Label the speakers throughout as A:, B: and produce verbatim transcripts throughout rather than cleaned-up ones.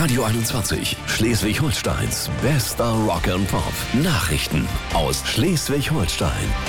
A: Radio einundzwanzig, Schleswig-Holsteins bester Rock and Pop. Nachrichten aus Schleswig-Holstein.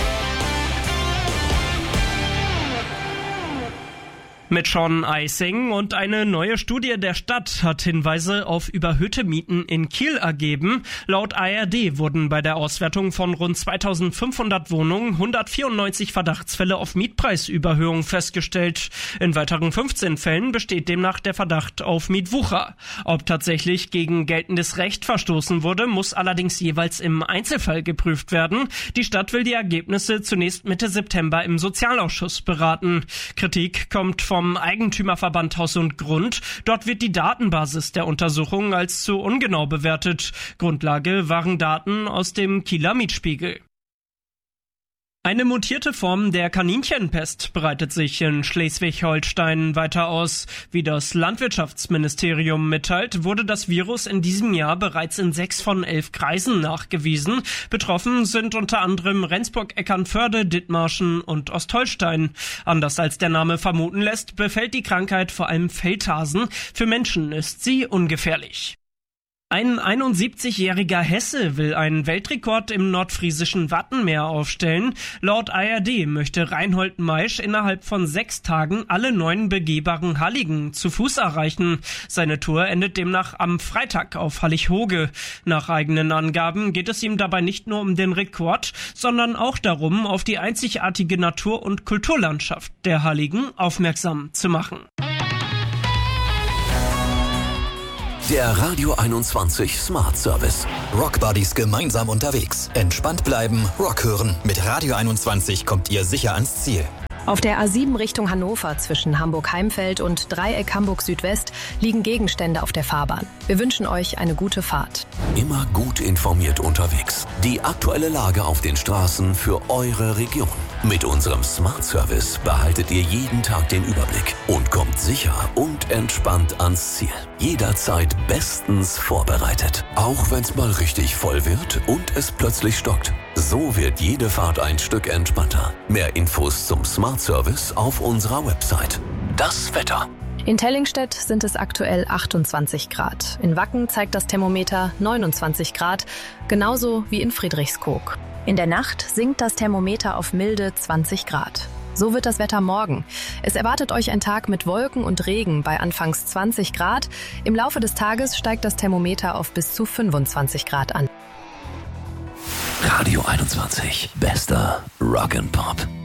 B: Mit Sean Eising, und eine neue Studie der Stadt hat Hinweise auf überhöhte Mieten in Kiel ergeben. Laut A R D wurden bei der Auswertung von rund zweitausendfünfhundert Wohnungen hundertvierundneunzig Verdachtsfälle auf Mietpreisüberhöhung festgestellt. In weiteren fünfzehn Fällen besteht demnach der Verdacht auf Mietwucher. Ob tatsächlich gegen geltendes Recht verstoßen wurde, muss allerdings jeweils im Einzelfall geprüft werden. Die Stadt will die Ergebnisse zunächst Mitte September im Sozialausschuss beraten. Kritik kommt vom Eigentümerverband Haus und Grund. Dort wird die Datenbasis der Untersuchung als zu ungenau bewertet. Grundlage waren Daten aus dem Kieler Mietspiegel. Eine mutierte Form der Kaninchenpest breitet sich in Schleswig-Holstein weiter aus. Wie das Landwirtschaftsministerium mitteilt, wurde das Virus in diesem Jahr bereits in sechs von elf Kreisen nachgewiesen. Betroffen sind unter anderem Rendsburg, Eckernförde, Dithmarschen und Ostholstein. Anders als der Name vermuten lässt, befällt die Krankheit vor allem Feldhasen. Für Menschen ist sie ungefährlich. Ein einundsiebzigjähriger Hesse will einen Weltrekord im nordfriesischen Wattenmeer aufstellen. Laut A R D möchte Reinhold Maisch innerhalb von sechs Tagen alle neun begehbaren Halligen zu Fuß erreichen. Seine Tour endet demnach am Freitag auf Hallig-Hoge. Nach eigenen Angaben geht es ihm dabei nicht nur um den Rekord, sondern auch darum, auf die einzigartige Natur- und Kulturlandschaft der Halligen aufmerksam zu machen.
A: Der Radio einundzwanzig Smart Service.
C: Rockbuddies gemeinsam unterwegs. Entspannt bleiben, Rock hören. Mit Radio einundzwanzig kommt ihr sicher ans Ziel.
D: Auf der A sieben Richtung Hannover zwischen Hamburg-Heimfeld und Dreieck Hamburg-Südwest liegen Gegenstände auf der Fahrbahn. Wir wünschen euch eine gute Fahrt.
A: Immer gut informiert unterwegs. Die aktuelle Lage auf den Straßen für eure Region. Mit unserem Smart Service behaltet ihr jeden Tag den Überblick und kommt sicher und entspannt ans Ziel. Jederzeit bestens vorbereitet. Auch wenn es mal richtig voll wird und es plötzlich stockt. So wird jede Fahrt ein Stück entspannter. Mehr Infos zum Smart Service auf unserer Website. Das Wetter.
D: In Tellingstedt sind es aktuell achtundzwanzig Grad. In Wacken zeigt das Thermometer neunundzwanzig Grad, genauso wie in Friedrichskoog. In der Nacht sinkt das Thermometer auf milde zwanzig Grad. So wird das Wetter morgen. Es erwartet euch ein Tag mit Wolken und Regen bei anfangs zwanzig Grad. Im Laufe des Tages steigt das Thermometer auf bis zu fünfundzwanzig Grad an.
A: Radio einundzwanzig, bester Rock and Pop.